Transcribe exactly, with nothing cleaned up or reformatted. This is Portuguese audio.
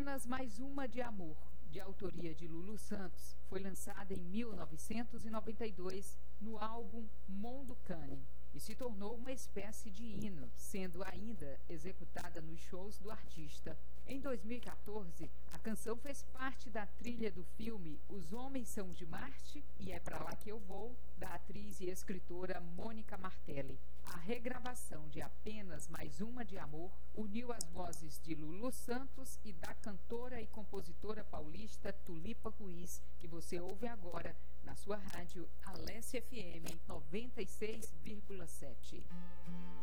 Apenas Mais Uma de Amor, de autoria de Lulu Santos, foi lançada em mil novecentos e noventa e dois no álbum Mondo Cane e se tornou uma espécie de hino, sendo ainda executada nos shows do artista. Em dois mil e quatorze, a canção fez parte da trilha do filme Os Homens São de Marte e É Pra Lá Que Eu Vou, da atriz e escritora Mônica Martelli. A regravação de Apenas Mais Uma de Amor uniu as vozes de Lulu Santos e da cantora e compositora paulista Tulipa Ruiz, que você ouve agora na sua rádio Alessia F M noventa e seis vírgula sete.